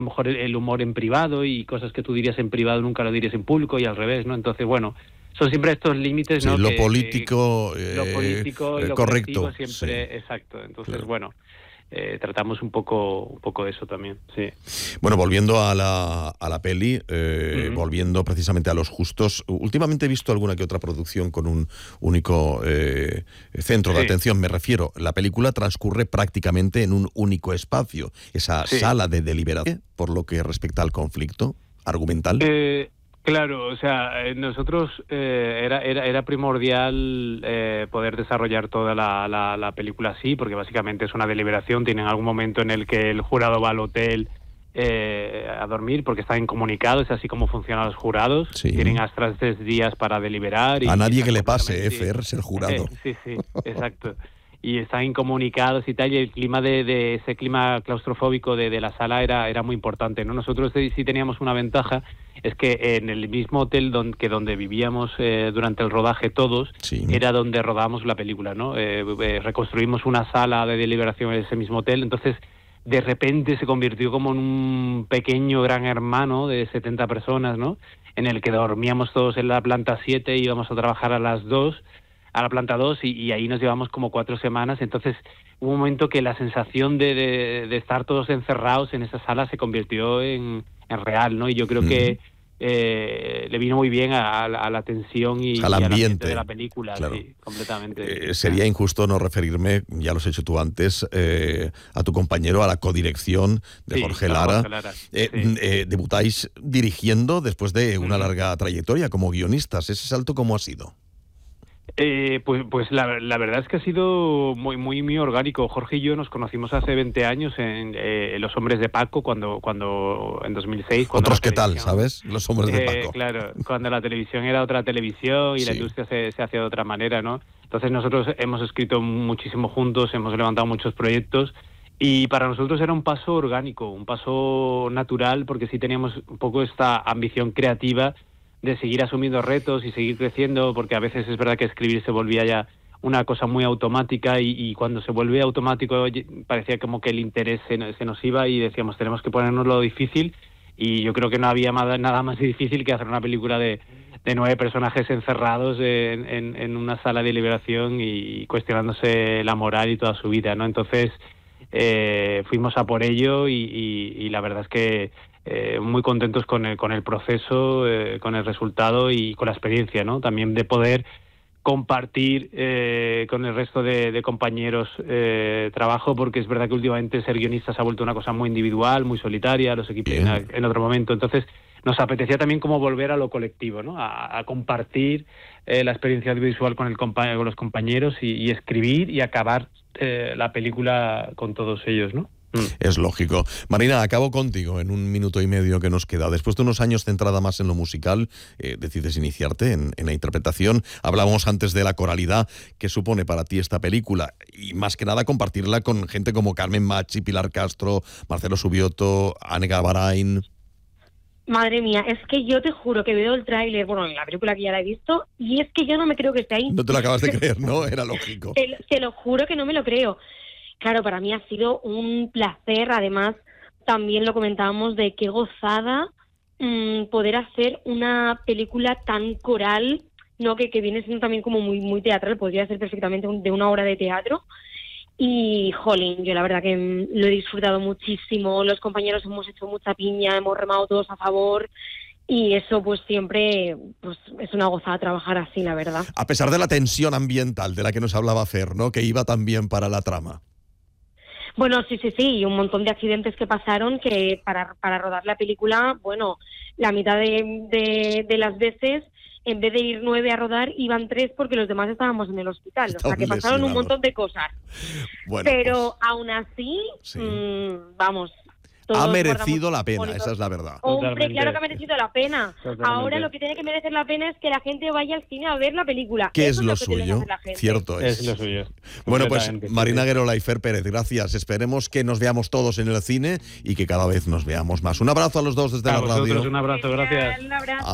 lo mejor el humor en privado y cosas que tú dirías en privado nunca lo dirías en público y al revés, ¿no? Entonces, bueno, son siempre estos límites, ¿no? Sí, lo político y lo correcto, creativo siempre, sí. exacto. Entonces, Claro. bueno, tratamos un poco eso también, sí. Bueno, volviendo a la peli, volviendo precisamente a Los Justos, últimamente he visto alguna que otra producción con un único centro de atención. Me refiero, la película transcurre prácticamente en un único espacio, esa sala de deliberación, por lo que respecta al conflicto argumental. Claro, o sea, nosotros era primordial poder desarrollar toda la película así, porque básicamente es una deliberación. Tienen algún momento en el que el jurado va al hotel a dormir, porque están incomunicados, es así como funcionan los jurados. Sí. Tienen hasta 3 días para deliberar. A nadie que le pase, Fer, ser jurado. Sí, exacto. Y están incomunicados y tal, y el clima de ese clima claustrofóbico de la sala era muy importante, ¿no? Nosotros sí teníamos una ventaja, es que en el mismo hotel donde vivíamos durante el rodaje todos, era donde rodábamos la película, ¿no? Reconstruimos una sala de deliberación en ese mismo hotel, entonces de repente se convirtió como en un pequeño gran hermano de 70 personas, ¿no? En el que dormíamos todos en la planta 7 y íbamos a trabajar a las 2, a la planta 2 y ahí nos llevamos como 4 semanas. Entonces hubo un momento que la sensación de estar todos encerrados en esa sala se convirtió en real, ¿no? Y yo creo que le vino muy bien a la tensión y al ambiente de la película, claro. Sí, completamente. Sería injusto no referirme, ya lo has hecho tú antes, a tu compañero, a la codirección de Jorge Lara. Debutáis dirigiendo después de una larga trayectoria como guionistas. ¿Ese salto cómo ha sido? Pues la verdad es que ha sido muy orgánico. Jorge y yo nos conocimos hace 20 años en Los Hombres de Paco, cuando en 2006. Otros qué tal, ¿sabes? Los Hombres de Paco. Claro, cuando la televisión era otra televisión y la industria se hacía de otra manera, ¿no? Entonces nosotros hemos escrito muchísimo juntos, hemos levantado muchos proyectos y para nosotros era un paso orgánico, un paso natural, porque sí teníamos un poco esta ambición creativa de seguir asumiendo retos y seguir creciendo, porque a veces es verdad que escribir se volvía ya una cosa muy automática y cuando se vuelve automático parecía como que el interés se nos iba y decíamos tenemos que ponernos lo difícil, y yo creo que no había nada más difícil que hacer una película de 9 personajes encerrados en una sala de deliberación y cuestionándose la moral y toda su vida, ¿no? Entonces fuimos a por ello y la verdad es que muy contentos con el proceso, con el resultado y con la experiencia, ¿no? También de poder compartir con el resto de compañeros trabajo, porque es verdad que últimamente ser guionista se ha vuelto una cosa muy individual, muy solitaria, los equipos en otro momento. Entonces nos apetecía también como volver a lo colectivo, ¿no? A compartir la experiencia audiovisual con los compañeros y escribir y acabar la película con todos ellos, ¿no? Es lógico. Marina, acabo contigo en 1 minuto y medio que nos queda. Después de unos años centrada más en lo musical, decides iniciarte en la interpretación. Hablábamos antes de la coralidad que supone para ti esta película y más que nada compartirla con gente como Carmen Machi, Pilar Castro, Marcelo Subioto, Ane Gavarain. Madre mía, es que yo te juro que veo el tráiler, bueno, en la película que ya la he visto, y es que yo no me creo que esté ahí. No te lo acabas de creer, ¿no? Era lógico. Te lo juro que no me lo creo. Claro, para mí ha sido un placer, además también lo comentábamos de qué gozada poder hacer una película tan coral, no que viene siendo también como muy teatral, podría ser perfectamente de una obra de teatro. Y, jolín, yo la verdad que lo he disfrutado muchísimo, los compañeros hemos hecho mucha piña, hemos remado todos a favor. Y eso pues siempre pues es una gozada trabajar así, la verdad. A pesar de la tensión ambiental de la que nos hablaba Fer, ¿no? Que iba también para la trama. Bueno, sí, y un montón de accidentes que pasaron que para rodar la película, bueno, la mitad de las veces, en vez de ir 9 a rodar, iban 3 porque los demás estábamos en el hospital. O sea, que pasaron un montón de cosas. Bueno, pero pues, aún así, vamos... Ha merecido la pena, esa es la verdad. Hombre, claro que ha merecido la pena. Totalmente. Ahora lo que tiene que merecer la pena es que la gente vaya al cine a ver la película. ¿Qué es lo suyo? Cierto es. Es lo suyo. Bueno, pues Marina Guerola y Fer Pérez, gracias. Esperemos que nos veamos todos en el cine y que cada vez nos veamos más. Un abrazo a los dos desde la radio. Un abrazo, gracias. Un abrazo.